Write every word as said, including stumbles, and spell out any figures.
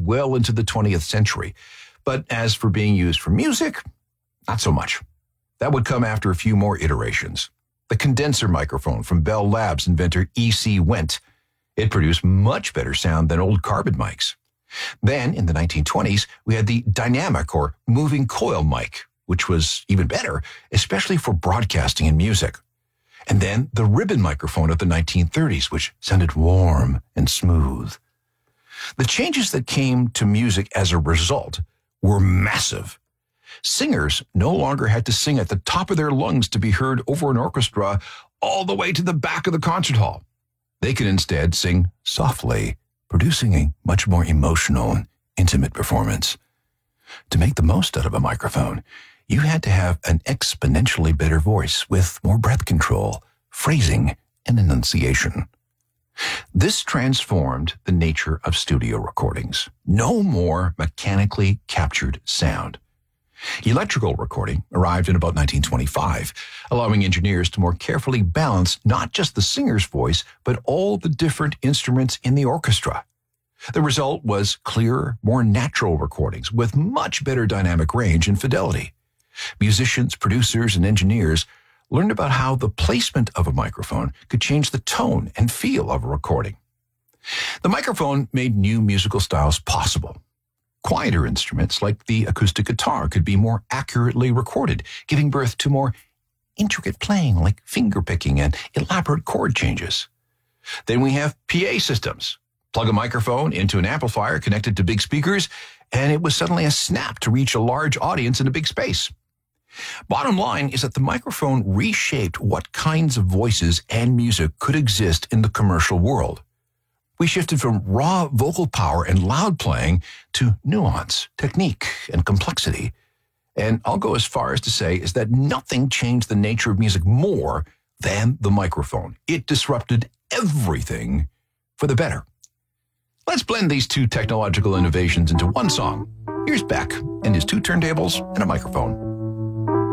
lasted well into the twentieth century. But as for being used for music, not so much. That would come after a few more iterations. The condenser microphone from Bell Labs inventor E C Wendt. It produced much better sound than old carbon mics. Then, in the nineteen twenties, we had the dynamic or moving coil mic, which was even better, especially for broadcasting and music. And then the ribbon microphone of the nineteen thirties, which sounded warm and smooth. The changes that came to music as a result were massive. Singers no longer had to sing at the top of their lungs to be heard over an orchestra all the way to the back of the concert hall. They could instead sing softly, producing a much more emotional and intimate performance. To make the most out of a microphone, you had to have an exponentially better voice with more breath control, phrasing, and enunciation. This transformed the nature of studio recordings. No more mechanically captured sound. Electrical recording arrived in about nineteen twenty-five, allowing engineers to more carefully balance not just the singer's voice, but all the different instruments in the orchestra. The result was clearer, more natural recordings with much better dynamic range and fidelity. Musicians, producers, and engineers learned about how the placement of a microphone could change the tone and feel of a recording. The microphone made new musical styles possible. Quieter instruments like the acoustic guitar could be more accurately recorded, giving birth to more intricate playing like finger picking and elaborate chord changes. Then we have P A systems. Plug a microphone into an amplifier connected to big speakers, and it was suddenly a snap to reach a large audience in a big space. Bottom line is that the microphone reshaped what kinds of voices and music could exist in the commercial world. We shifted from raw vocal power and loud playing to nuance, technique, and complexity. And I'll go as far as to say is that nothing changed the nature of music more than the microphone. It disrupted everything for the better. Let's blend these two technological innovations into one song. Here's Beck and his two turntables and a microphone.